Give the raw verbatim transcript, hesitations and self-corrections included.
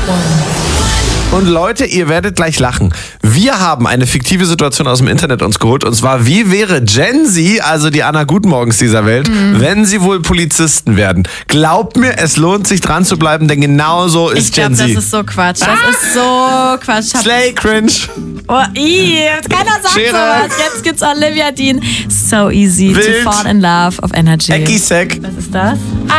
Und Leute, ihr werdet gleich lachen. Wir haben eine fiktive Situation aus dem Internet uns geholt. Und zwar, wie wäre Gen Z, also die Anna Gutenmorgens dieser Welt, mhm. wenn sie wohl Polizisten werden? Glaubt mir, es lohnt sich dran zu bleiben, denn genau so ist ich glaub, Gen Z. Das ist so Quatsch. Das ah! ist so Quatsch. Slay Cringe. Oh, ii, keiner sagt Schere. sowas. Jetzt gibt's Olivia Dean. So easy Wild. to fall in love auf Energy. Ecki Sack. Was ist das?